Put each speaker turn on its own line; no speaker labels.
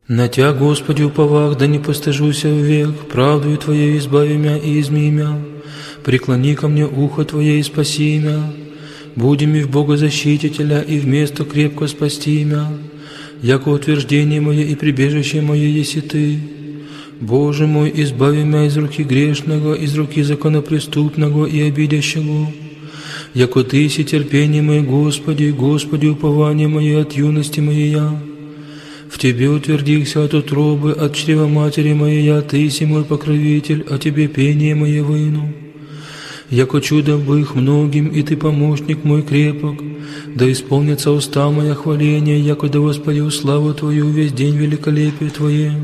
На Тя, Господи, уповах, да не постыжуся век, правдою Твоей избави мя и изми мя. Преклони ко мне ухо Твое и спаси мя. Буди ми в Бога защитителя и вместо крепко спасти мя. Яко утверждение мое и прибежище мое еси Ты. Боже мой, избави мя из руки грешного, из руки законопреступного и обидящего. Яко Ты си терпение мое, Господи, Господи, упование мое от юности моей. В Тебе утвердился от утробы, от чрева матери моей, Ты си мой покровитель, о Тебе пение мое выну. Яко чудо бых многим, и Ты помощник мой крепок, да исполнится уста моя хваления, яко да воспою славу Твою весь день великолепие Твое.